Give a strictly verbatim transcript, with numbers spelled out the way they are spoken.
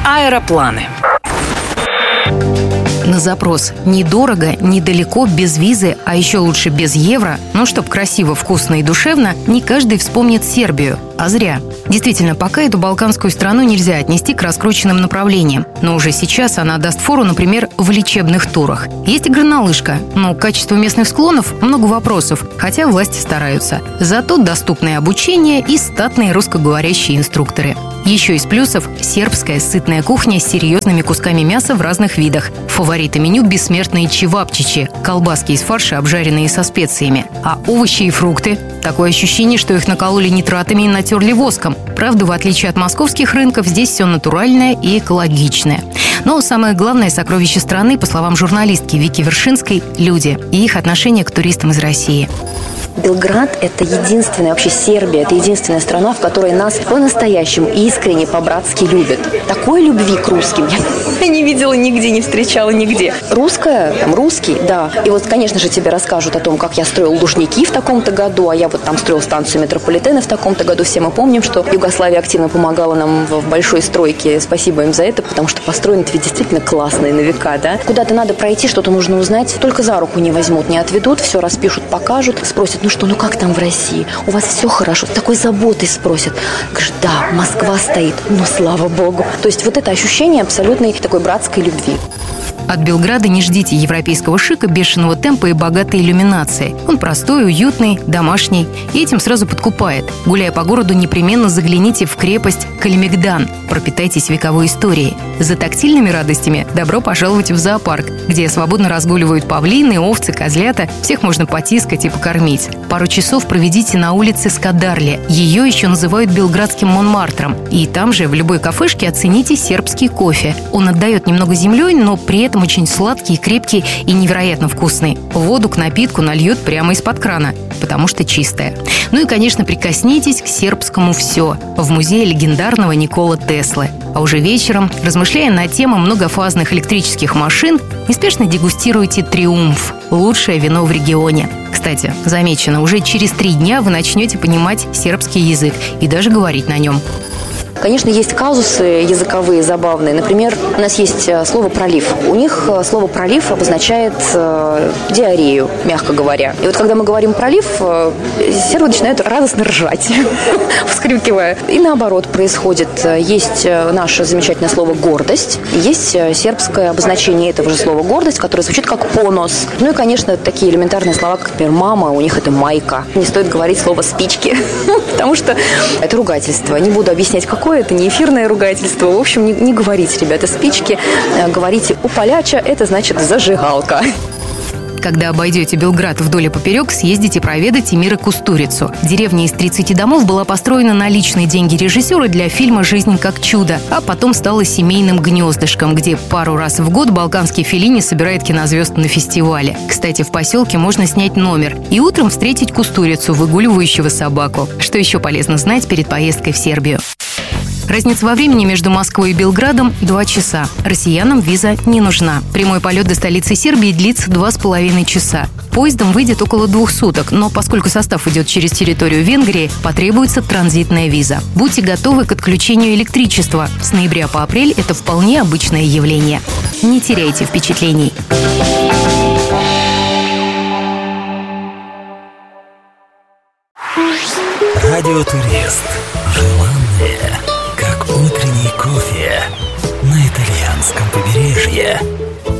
аэропланы. На запрос «недорого, недалеко, без визы, а еще лучше без евро», ну, чтоб красиво, вкусно и душевно, не каждый вспомнит Сербию. А зря. Действительно, пока эту балканскую страну нельзя отнести к раскрученным направлениям. Но уже сейчас она даст фору, например, в лечебных турах. Есть и горнолыжка, но к качеству местных склонов много вопросов, хотя власти стараются. Зато доступное обучение и статные русскоговорящие инструкторы. Еще из плюсов – сербская сытная кухня с серьезными кусками мяса в разных видах. Фавориты меню – бессмертные чевапчичи – колбаски из фарша, обжаренные со специями. А овощи и фрукты – такое ощущение, что их накололи нитратами и натерли воском. Правда, в отличие от московских рынков, здесь все натуральное и экологичное. Но самое главное сокровище страны, по словам журналистки Вики Вершинской – люди и их отношение к туристам из России. Белград – это единственная, вообще Сербия – это единственная страна, в которой нас по-настоящему искренне, по-братски любят. Такой любви к русским я не видела нигде, не встречала нигде. Русская, там, русский, да. И вот, конечно же, тебе расскажут о том, как я строил Лужники в таком-то году, а я вот там строил станцию метрополитена в таком-то году. Все мы помним, что Югославия активно помогала нам в большой стройке. Спасибо им за это, потому что построено это ведь действительно классно и на века, да. Куда-то надо пройти, что-то нужно узнать, только за руку не возьмут, не отведут, все распишут, покажут, спросят: ну что, ну как там в России? У вас все хорошо? С такой заботой спросят. Говоришь: да, Москва стоит, ну слава богу. То есть вот это ощущение абсолютной такой братской любви. От Белграда не ждите европейского шика, бешеного темпа и богатой иллюминации. Он простой, уютный, домашний и этим сразу подкупает. Гуляя по городу, непременно загляните в крепость Калимегдан. Пропитайтесь вековой историей. За тактильными радостями добро пожаловать в зоопарк, где свободно разгуливают павлины, овцы, козлята. Всех можно потискать и покормить. Пару часов проведите на улице Скадарли. Ее еще называют белградским Монмартром. И там же, в любой кафешке, оцените сербский кофе. Он отдает немного землей, но при этом очень сладкий, крепкий и невероятно вкусный. Воду к напитку нальют прямо из-под крана, потому что чистая. Ну и, конечно, прикоснитесь к сербскому «все» в музее легендарного Никола Теслы. А уже вечером, размышляя на тему многофазных электрических машин, неспешно дегустируйте «Триумф» – лучшее вино в регионе. Кстати, замечено, уже через три дня вы начнете понимать сербский язык и даже говорить на нем. Конечно, есть казусы языковые забавные. Например, у нас есть слово «пролив». У них слово «пролив» обозначает э, диарею, мягко говоря. И вот когда мы говорим «пролив», э, сербы начинают радостно ржать, вскрикивая. И наоборот происходит. Есть наше замечательное слово «гордость», есть сербское обозначение этого же слова «гордость», которое звучит как «понос». Ну и, конечно, такие элементарные слова, как, например, «мама», у них это «майка». Не стоит говорить слово «спички», потому что это ругательство. Не буду объяснять, какое. Это не эфирное ругательство. В общем, не, не говорите, ребята, спички. Говорите «у поляча», это значит «зажигалка». Когда обойдете Белград вдоль и поперек, съездите проведать Эмира Кустурицу. Деревня из тридцати домов была построена на личные деньги режиссера для фильма «Жизнь как чудо», а потом стала семейным гнездышком, где пару раз в год балканский Феллини собирает кинозвезд на фестивале. Кстати, в поселке можно снять номер и утром встретить Кустурицу, выгуливающего собаку. Что еще полезно знать перед поездкой в Сербию? Разница во времени между Москвой и Белградом – два часа. Россиянам виза не нужна. Прямой полет до столицы Сербии длится два с половиной часа. Поездом выйдет около двух суток, но поскольку состав идет через территорию Венгрии, потребуется транзитная виза. Будьте готовы к отключению электричества. С ноября по апрель это вполне обычное явление. Не теряйте впечатлений. Радиотурист. Желанное, как утренний кофе на итальянском побережье.